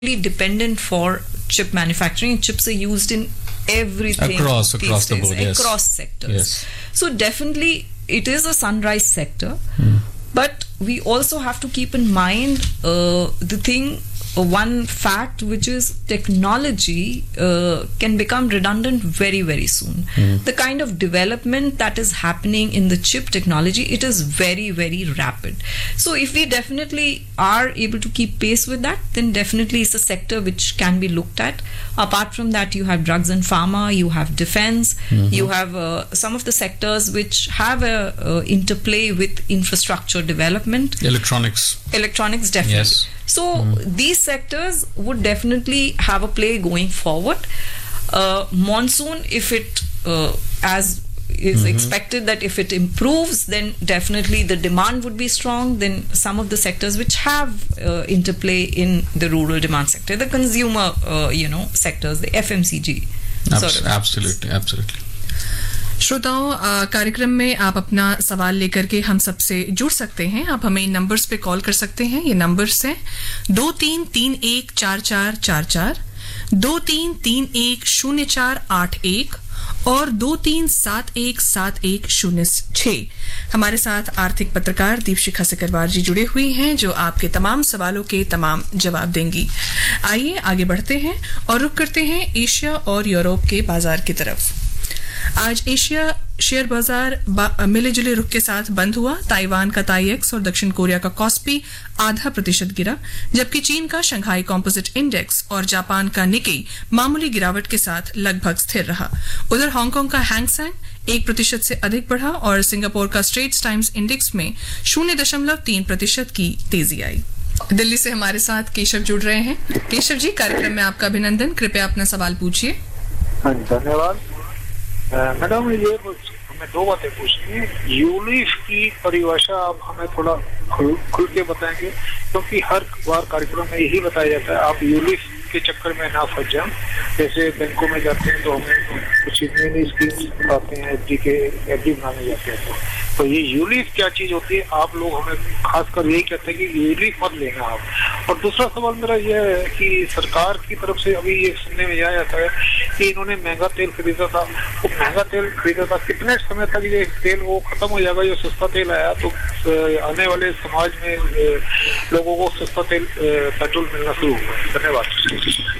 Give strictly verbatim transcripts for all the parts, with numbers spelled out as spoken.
dependent for chip manufacturing. Chips are used in everything across these across the days, board, yes. across sectors. Yes. So definitely it is a sunrise sector, Hmm. but we also have to keep in mind uh, the thing. Uh, one fact which is technology uh, can become redundant very very soon. Mm. The kind of development that is happening in the chip technology, it is very very rapid. So if we definitely are able to keep pace with that, then definitely it's a sector which can be looked at. Apart from that, you have drugs and pharma, you have defense, Mm-hmm. you have uh, some of the sectors which have a uh, interplay with infrastructure development. Electronics. Electronics, definitely. Yes. So these sectors would definitely have a play going forward. Uh, monsoon, if it uh, as is expected that if it improves, then definitely the demand would be strong. Then some of the sectors which have uh, interplay in the rural demand sector, the consumer, uh, you know, sectors, the F M C G. Abs- sort of. absolutely, absolutely. श्रोताओं, अ, कार्यक्रम में आप अपना सवाल लेकर के हम सबसे जुड़ सकते हैं. आप हमें इन नंबर्स पे कॉल कर सकते हैं. ये नंबर्स हैं दो तीन तीन एक चार चार चार चार, दो तीन तीन एक शून्य चार आठ एक और दो तीन सात एक सात एक शून्य छह. हमारे साथ आर्थिक पत्रकार दीपशिखा सिकरवार जी जुड़े हुए हैं, जो आपके तमाम सवालों के तमाम जवाब देंगी. आइए आगे बढ़ते हैं और रुख करते हैं एशिया और यूरोप के बाजार की तरफ. आज एशिया शेयर बाजार मिले जुले रुख के साथ बंद हुआ. ताइवान का ताईएक्स और दक्षिण कोरिया का कॉस्पी आधा प्रतिशत गिरा, जबकि चीन का शंघाई कॉम्पोजिट इंडेक्स और जापान का निकेई मामूली गिरावट के साथ लगभग स्थिर रहा. उधर हांगकांग का हैंगसेंग एक प्रतिशत से अधिक बढ़ा और सिंगापुर का स्ट्रेट्स टाइम्स इंडेक्स में शून्य दशमलव तीन प्रतिशत की तेजी आई. दिल्ली से हमारे साथ केशव जुड़ रहे हैं. केशव जी, कार्यक्रम में आपका अभिनंदन. कृपया अपना सवाल पूछिए. हाँ, धन्यवाद. मैडम, ये हमें दो बातें पूछनी है. यूलिफ की परिभाषा आप हमें थोड़ा खुल, खुल के बताएंगे, क्योंकि हर बार कार्यक्रम में यही बताया जाता है आप यूलिफ के चक्कर में ना फंस जाएं. जैसे बैंकों में जाते हैं तो हमें कुछ नई स्कीम्स आते हैं, एफडी के एफडी बनाने जाते हैं. तो ये यूलिफ क्या चीज होती है? आप लोग हमें खासकर यही कहते हैं कि यूलिफ मत लेना आप. और दूसरा सवाल मेरा यह है कि सरकार की तरफ से अभी ये सुनने में आया जाता है कि इन्होंने महंगा तेल खरीदा था. वो महंगा तेल खरीदा था, कितने समय तक ये तेल वो खत्म हो जाएगा? जो सस्ता तेल आया तो आने वाले समाज में लोगों को सस्ता तेल पेट्रोल मिलना शुरू होगा. धन्यवाद.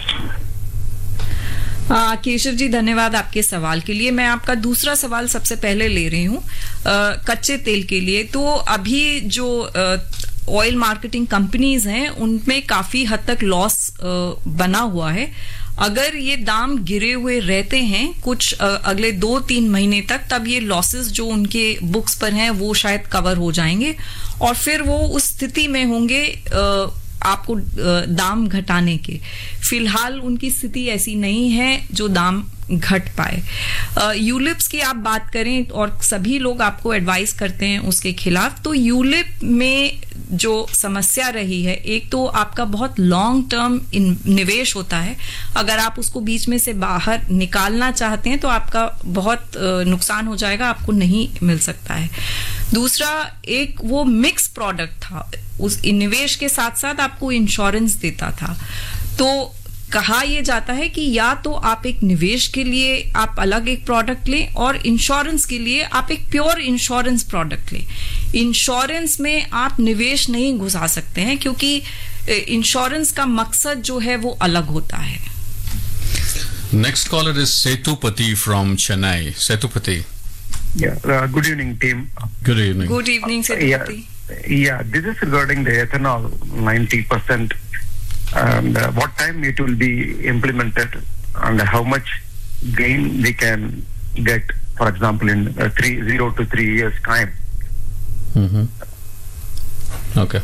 हाँ, केशव जी, धन्यवाद आपके सवाल के लिए. मैं आपका दूसरा सवाल सबसे पहले ले रही हूँ कच्चे तेल के लिए. तो अभी जो ऑयल मार्केटिंग कंपनीज हैं उनमें काफी हद तक लॉस बना हुआ है. अगर ये दाम गिरे हुए रहते हैं कुछ अगले दो तीन महीने तक, तब ये लॉसेस जो उनके बुक्स पर हैं वो शायद कवर हो जाएंगे और फिर वो उस स्थिति में होंगे आपको दाम घटाने के. फिलहाल उनकी स्थिति ऐसी नहीं है जो दाम घट पाए. यूलिप्स की आप बात करें और सभी लोग आपको एडवाइस करते हैं उसके खिलाफ. तो यूलिप में जो समस्या रही है, एक तो आपका बहुत लॉन्ग टर्म निवेश होता है. अगर आप उसको बीच में से बाहर निकालना चाहते हैं तो आपका बहुत नुकसान हो जाएगा, आपको नहीं मिल सकता है. दूसरा, एक वो मिक्स प्रोडक्ट था, उस निवेश के साथ साथ आपको इंश्योरेंस देता था. तो कहा यह जाता है कि या तो आप एक निवेश के लिए आप अलग एक प्रोडक्ट लें और इंश्योरेंस के लिए आप एक प्योर इंश्योरेंस प्रोडक्ट लें. इंश्योरेंस में आप निवेश नहीं घुसा सकते हैं क्योंकि इंश्योरेंस का मकसद जो है वो अलग होता है. Next caller is Setupati from Chennai. Setupati. Yeah, uh, good evening, team. Good evening. Good evening, Setupati. Yeah, yeah, this is regarding the ethanol ninety percent. And uh, what time it will be implemented and how much gain we can get, for example, in uh, three, zero to three years time. Mm-hmm. Okay.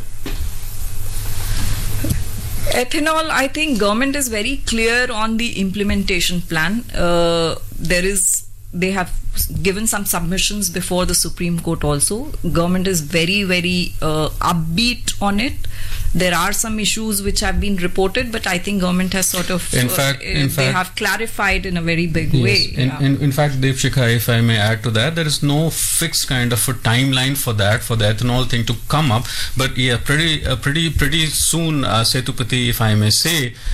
Ethanol, I think government is very clear on the implementation plan. Uh, there is, they have given some submissions before the Supreme Court also. Government is very, very uh, upbeat on it. There are some issues which have been reported, but I think government has sort of, in fact, uh, in they fact, have clarified in a very big yes, way. In, yeah. in, in fact, Deepshikha, if I may add to that, there is no fixed kind of a timeline for that, for the ethanol thing to come up. But yeah, pretty, uh, pretty, pretty soon, uh, Setupati, if I may say,